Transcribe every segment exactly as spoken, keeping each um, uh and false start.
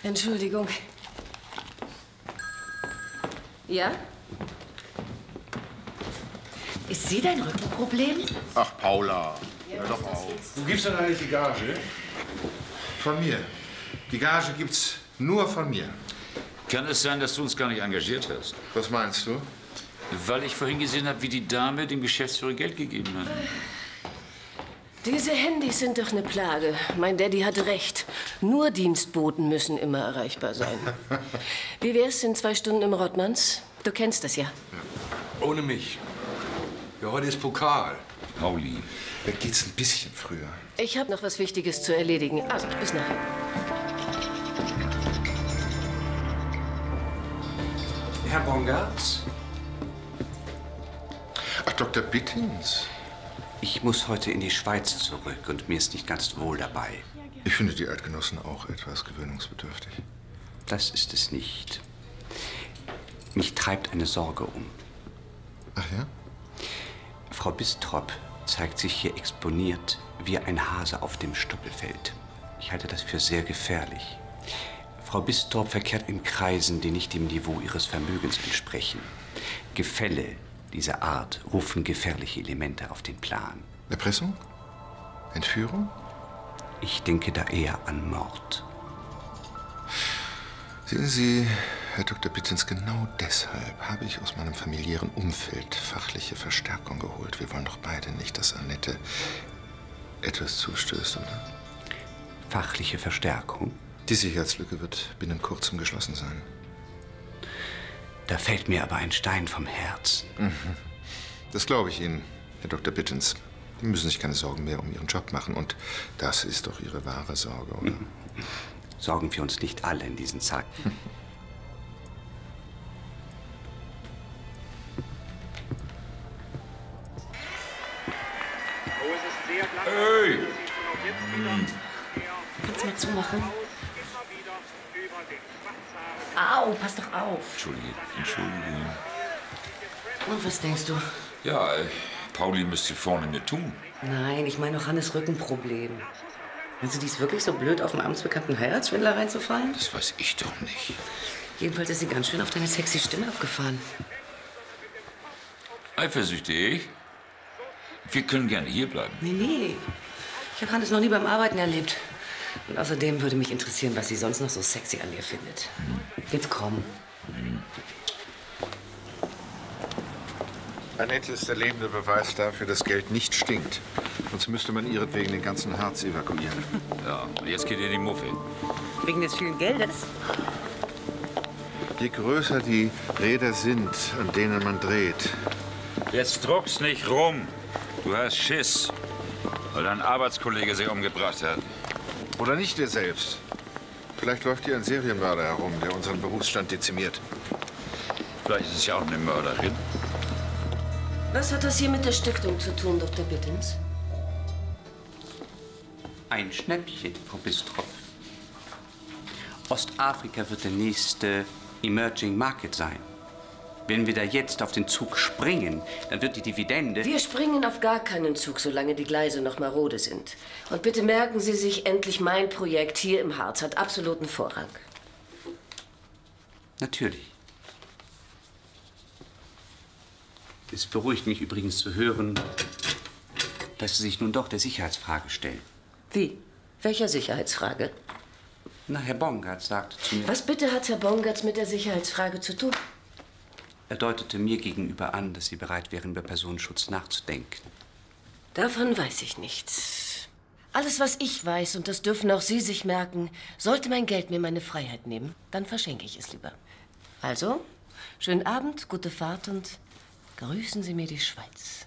Entschuldigung. Ja? Ist sie dein Rückenproblem? Ach, Paula, hör doch auf. Wo gibt's denn eigentlich die Gage? Von mir. Die Gage gibt's nur von mir. Kann es sein, dass du uns gar nicht engagiert hast? Was meinst du? Weil ich vorhin gesehen habe, wie die Dame dem Geschäftsführer Geld gegeben hat. Diese Handys sind doch eine Plage. Mein Daddy hatte recht. Nur Dienstboten müssen immer erreichbar sein. Wie wär's in zwei Stunden im Rottmanns? Du kennst das ja. Ja. Ohne mich. Ja, heute ist Pokal. Pauli. Da geht's ein bisschen früher. Ich habe noch was Wichtiges zu erledigen. Also, bis nachher. Herr Bongartz? Ach, Doktor Bittins. Ich muss heute in die Schweiz zurück und mir ist nicht ganz wohl dabei. Ich finde die Eidgenossen auch etwas gewöhnungsbedürftig. Das ist es nicht. Mich treibt eine Sorge um. Ach ja? Frau Bistrop zeigt sich hier exponiert wie ein Hase auf dem Stoppelfeld. Ich halte das für sehr gefährlich. Frau Bistrop verkehrt in Kreisen, die nicht dem Niveau ihres Vermögens entsprechen. Gefälle dieser Art rufen gefährliche Elemente auf den Plan. Erpressung? Entführung? Ich denke da eher an Mord. Sehen Sie, Herr Doktor Bittins, genau deshalb habe ich aus meinem familiären Umfeld fachliche Verstärkung geholt. Wir wollen doch beide nicht, dass Annette etwas zustößt, oder? Fachliche Verstärkung? Die Sicherheitslücke wird binnen kurzem geschlossen sein. Da fällt mir aber ein Stein vom Herzen. Mhm. Das glaube ich Ihnen, Herr Doktor Bittins. Sie müssen sich keine Sorgen mehr um Ihren Job machen. Und das ist doch Ihre wahre Sorge, oder? Mhm. Sorgen wir uns nicht alle in diesen Zeiten. Hey! Kannst du mal zumachen? Au, pass doch auf. Entschuldige, entschuldige. Und was denkst du? Ja, äh, Pauli müsste vorne mir tun. Nein, ich meine auch Hannes Rückenproblem. Also die ist wirklich so blöd, auf einen amtsbekannten Heiratsschwindler reinzufallen? Das weiß ich doch nicht. Jedenfalls ist sie ganz schön auf deine sexy Stimme abgefahren. Eifersüchtig? Wir können gerne hierbleiben. Nee, nee. Ich habe Hannes noch nie beim Arbeiten erlebt. Und außerdem würde mich interessieren, was sie sonst noch so sexy an ihr findet. Jetzt komm. Annette ist der lebende Beweis dafür, dass Geld nicht stinkt. Sonst müsste man ihretwegen den ganzen Harz evakuieren. Ja, und jetzt geht ihr in die Muffe. Wegen des vielen Geldes? Je größer die Räder sind, an denen man dreht. Jetzt druck's nicht rum. Du hast Schiss, weil dein Arbeitskollege sie umgebracht hat. Oder nicht dir selbst. Vielleicht läuft hier ein Serienmörder herum, der unseren Berufsstand dezimiert. Vielleicht ist es ja auch eine Mörderin. Was hat das hier mit der Stiftung zu tun, Doktor Bittins? Ein Schnäppchen, Frau Bistrop. Ostafrika wird der nächste Emerging Market sein. Wenn wir da jetzt auf den Zug springen, dann wird die Dividende... Wir springen auf gar keinen Zug, solange die Gleise noch marode sind. Und bitte merken Sie sich endlich, mein Projekt hier im Harz hat absoluten Vorrang. Natürlich. Es beruhigt mich übrigens zu hören, dass Sie sich nun doch der Sicherheitsfrage stellen. Wie? Welcher Sicherheitsfrage? Na, Herr Bongartz sagte zu mir... Was bitte hat Herr Bongartz mit der Sicherheitsfrage zu tun? Er deutete mir gegenüber an, dass Sie bereit wären, über Personenschutz nachzudenken. Davon weiß ich nichts. Alles, was ich weiß, und das dürfen auch Sie sich merken, sollte mein Geld mir meine Freiheit nehmen, dann verschenke ich es lieber. Also, schönen Abend, gute Fahrt und grüßen Sie mir die Schweiz.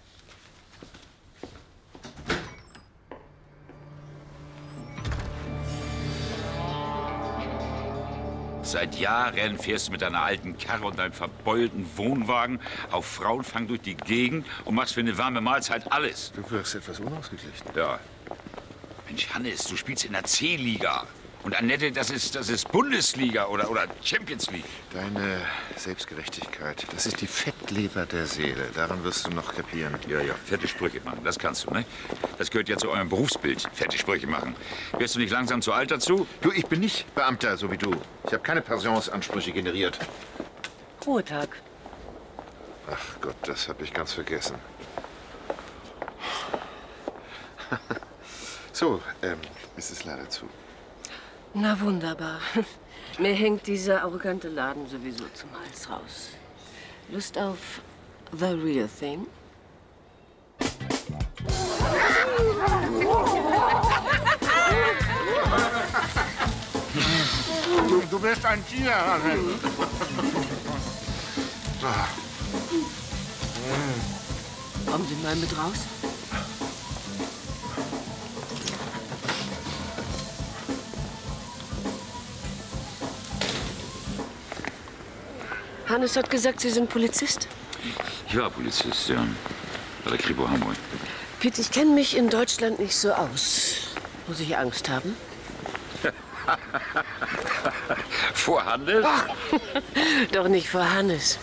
Seit Jahren fährst du mit deiner alten Karre und deinem verbeulten Wohnwagen auf Frauenfang durch die Gegend und machst für eine warme Mahlzeit alles. Du wirkst etwas unausgeglichen. Ja. Mensch, Hannes, du spielst in der C-Liga. Und Annette, das ist, das ist Bundesliga oder, oder Champions League. Deine Selbstgerechtigkeit, das ist die Fettleber der Seele. Daran wirst du noch kapieren. Ja, ja, fette Sprüche machen, das kannst du, ne? Das gehört ja zu eurem Berufsbild, fette Sprüche machen. Wirst du nicht langsam zu alt dazu? Du, ich bin nicht Beamter, so wie du. Ich habe keine Pensionsansprüche generiert. Ruhetag. Ach Gott, das habe ich ganz vergessen. So, ähm, es ist leider zu. Na wunderbar. Mir hängt dieser arrogante Laden sowieso zum Hals raus. Lust auf The Real Thing? Du bist ein Tier. Kommen Sie mal mit raus. Hannes hat gesagt, Sie sind Polizist. Ich war Polizist, ja. Bei der Kripo Hamburg. Pitt, ich kenne mich in Deutschland nicht so aus. Muss ich Angst haben? Vor Hannes? Doch nicht vor Hannes.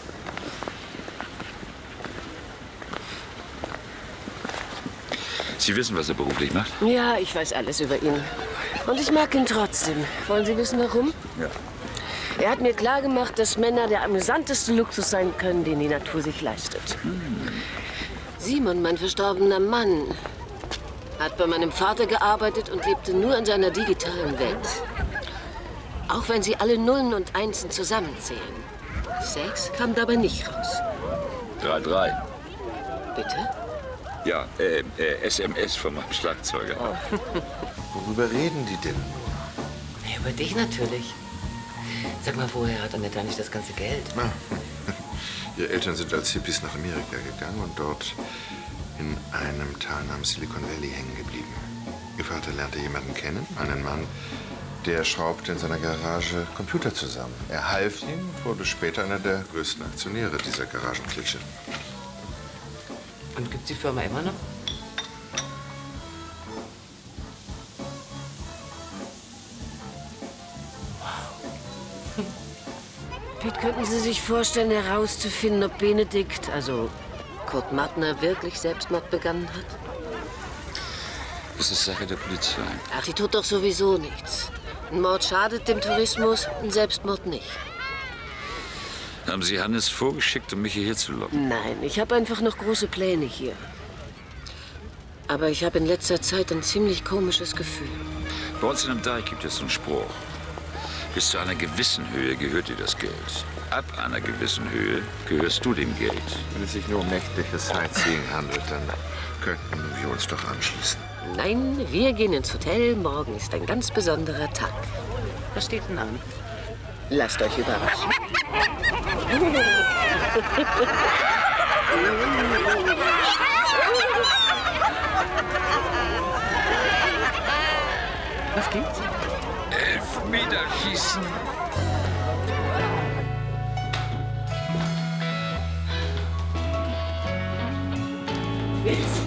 Sie wissen, was er beruflich macht? Ja, ich weiß alles über ihn. Und ich mag ihn trotzdem. Wollen Sie wissen, warum? Ja. Er hat mir klargemacht, dass Männer der amüsanteste Luxus sein können, den die Natur sich leistet. Hm. Simon, mein verstorbener Mann, hat bei meinem Vater gearbeitet und lebte nur in seiner digitalen Welt. Auch wenn sie alle Nullen und Einsen zusammenzählen. Sex kam dabei nicht raus. drei drei. Bitte? Ja, äh, äh, S M S von meinem Schlagzeuger. Oh. Worüber reden die denn? Über dich natürlich. Sag mal, woher hat Annette eigentlich das ganze Geld? Ah. Ihre Eltern sind als Hippies nach Amerika gegangen und dort in einem Tal namens Silicon Valley hängen geblieben. Ihr Vater lernte jemanden kennen, einen Mann, der schraubte in seiner Garage Computer zusammen. Er half ihm und wurde später einer der größten Aktionäre dieser Garagenklitsche. Und gibt's die Firma immer noch? Pete, könnten Sie sich vorstellen, herauszufinden, ob Benedikt, also Kurt Mattner, wirklich Selbstmord begangen hat? Das ist Sache der Polizei. Ach, die tut doch sowieso nichts. Ein Mord schadet dem Tourismus, ein Selbstmord nicht. Haben Sie Hannes vorgeschickt, um mich hierher zu locken? Nein, ich habe einfach noch große Pläne hier. Aber ich habe in letzter Zeit ein ziemlich komisches Gefühl. Bei uns in dem Deich gibt es einen Spruch. Bis zu einer gewissen Höhe gehört dir das Geld. Ab einer gewissen Höhe gehörst du dem Geld. Wenn es sich nur um nächtliches Sightseeing handelt, dann könnten wir uns doch anschließen. Nein, wir gehen ins Hotel. Morgen ist ein ganz besonderer Tag. Was steht denn an? Lasst euch überraschen. Was gibt's? Elfmeterschießen. Willst